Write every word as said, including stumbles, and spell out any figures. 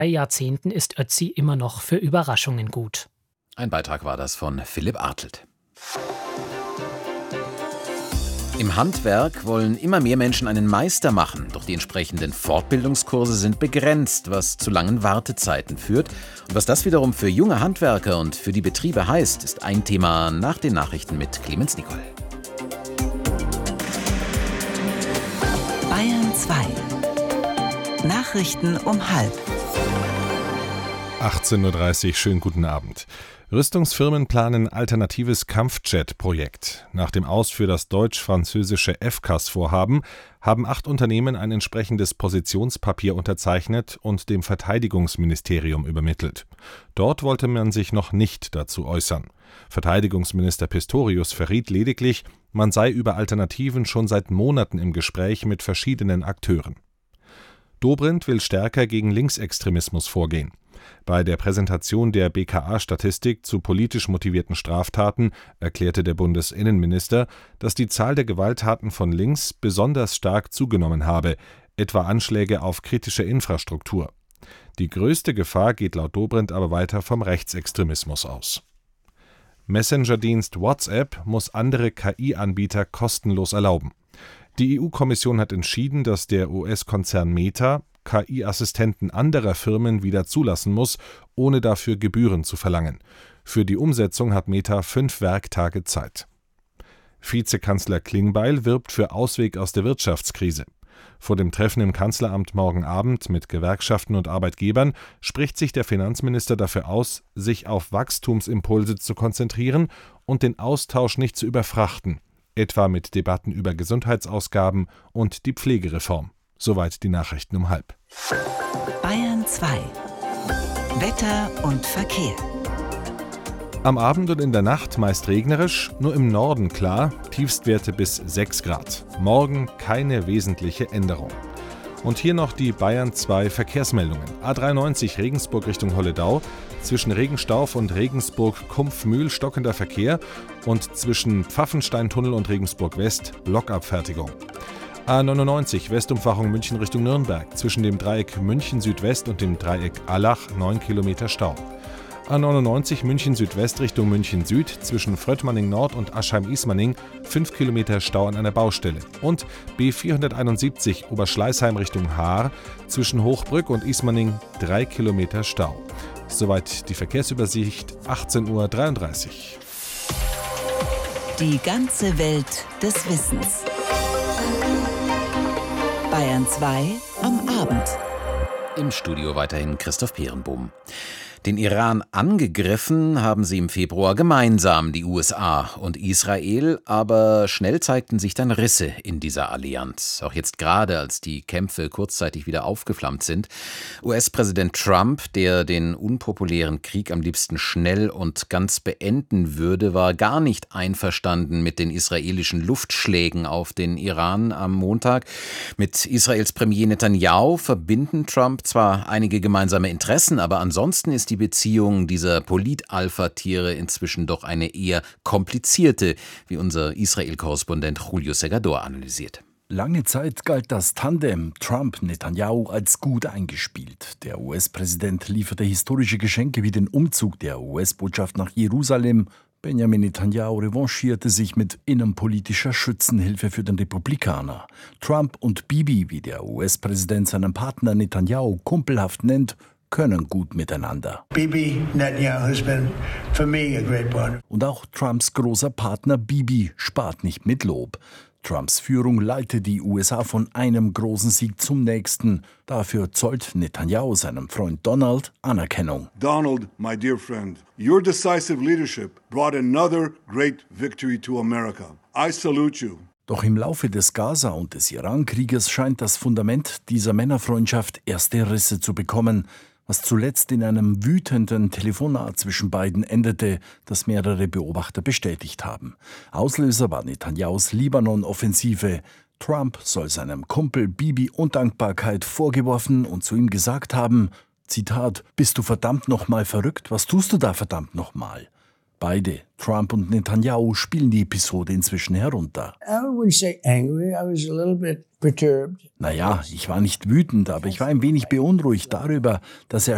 Bei Jahrzehnten ist Ötzi immer noch für Überraschungen gut. Ein Beitrag war das von Philipp Artelt. Im Handwerk wollen immer mehr Menschen einen Meister machen, doch die entsprechenden Fortbildungskurse sind begrenzt, was zu langen Wartezeiten führt. Und was das wiederum für junge Handwerker und für die Betriebe heißt, ist ein Thema nach den Nachrichten mit Clemens Nicol. Bayern zwei. Nachrichten um halb. achtzehn Uhr dreißig, schönen guten Abend. Rüstungsfirmen planen alternatives Kampfjet-Projekt. Nach dem Aus für das deutsch-französische F C A S-Vorhaben haben acht Unternehmen ein entsprechendes Positionspapier unterzeichnet und dem Verteidigungsministerium übermittelt. Dort wollte man sich noch nicht dazu äußern. Verteidigungsminister Pistorius verriet lediglich, man sei über Alternativen schon seit Monaten im Gespräch mit verschiedenen Akteuren. Dobrindt will stärker gegen Linksextremismus vorgehen. Bei der Präsentation der B K A-Statistik zu politisch motivierten Straftaten erklärte der Bundesinnenminister, dass die Zahl der Gewalttaten von links besonders stark zugenommen habe, etwa Anschläge auf kritische Infrastruktur. Die größte Gefahr geht laut Dobrindt aber weiter vom Rechtsextremismus aus. Messenger-Dienst WhatsApp muss andere K I-Anbieter kostenlos erlauben. Die E U-Kommission hat entschieden, dass der U S-Konzern Meta K I-Assistenten anderer Firmen wieder zulassen muss, ohne dafür Gebühren zu verlangen. Für die Umsetzung hat Meta fünf Werktage Zeit. Vizekanzler Klingbeil wirbt für Ausweg aus der Wirtschaftskrise. Vor dem Treffen im Kanzleramt morgen Abend mit Gewerkschaften und Arbeitgebern spricht sich der Finanzminister dafür aus, sich auf Wachstumsimpulse zu konzentrieren und den Austausch nicht zu überfrachten, etwa mit Debatten über Gesundheitsausgaben und die Pflegereform. Soweit die Nachrichten um halb. Bayern zwei. Wetter und Verkehr. Am Abend und in der Nacht meist regnerisch, nur im Norden klar, Tiefstwerte bis sechs Grad. Morgen keine wesentliche Änderung. Und hier noch die Bayern zwei Verkehrsmeldungen. A dreiundneunzig Regensburg Richtung Holledau, zwischen Regenstauf und Regensburg-Kumpfmühl stockender Verkehr und zwischen Pfaffensteintunnel und Regensburg West Lokabfertigung. A neunundneunzig Westumfahrung München Richtung Nürnberg, zwischen dem Dreieck München Südwest und dem Dreieck Allach neun Kilometer Stau. A neunundneunzig München Südwest Richtung München Süd, zwischen Fröttmanning Nord und Aschheim-Ismaning fünf Kilometer Stau an einer Baustelle. Und B vierhunderteinundsiebzig Oberschleißheim Richtung Haar, zwischen Hochbrück und Ismaning drei Kilometer Stau. Soweit die Verkehrsübersicht, achtzehn Uhr dreiunddreißig. Die ganze Welt des Wissens. Bayern zwei am Abend. Im Studio weiterhin Christoph Peerenbohm. Den Iran angegriffen haben sie im Februar gemeinsam, die U S A und Israel, aber schnell zeigten sich dann Risse in dieser Allianz. Auch jetzt gerade, als die Kämpfe kurzzeitig wieder aufgeflammt sind. U S-Präsident Trump, der den unpopulären Krieg am liebsten schnell und ganz beenden würde, war gar nicht einverstanden mit den israelischen Luftschlägen auf den Iran am Montag. Mit Israels Premier Netanyahu verbinden Trump zwar einige gemeinsame Interessen, aber ansonsten ist die Beziehung dieser Polit-Alpha-Tiere inzwischen doch eine eher komplizierte, wie unser Israel-Korrespondent Julio Segador analysiert. Lange Zeit galt das Tandem Trump-Netanyahu als gut eingespielt. Der U S-Präsident lieferte historische Geschenke wie den Umzug der U S-Botschaft nach Jerusalem. Benjamin Netanyahu revanchierte sich mit innenpolitischer Schützenhilfe für den Republikaner. Trump und Bibi, wie der U S-Präsident seinen Partner Netanyahu kumpelhaft nennt, können gut miteinander. Bibi Netanyahu has been for me a great partner. Und auch Trumps großer Partner Bibi spart nicht mit Lob. Trumps Führung leitet die U S A von einem großen Sieg zum nächsten. Dafür zollt Netanyahu seinem Freund Donald Anerkennung. Donald, my dear friend, your decisive leadership brought another great victory to America. I salute you. Doch im Laufe des Gaza- und des Iran-Krieges scheint das Fundament dieser Männerfreundschaft erste Risse zu bekommen, was zuletzt in einem wütenden Telefonat zwischen beiden endete, das mehrere Beobachter bestätigt haben. Auslöser war Netanyahus Libanon-Offensive. Trump soll seinem Kumpel Bibi Undankbarkeit vorgeworfen und zu ihm gesagt haben, Zitat, »Bist du verdammt nochmal verrückt? Was tust du da verdammt nochmal?« Beide, Trump und Netanyahu, spielen die Episode inzwischen herunter. Naja, ich war nicht wütend, aber ich war ein wenig beunruhigt darüber, dass er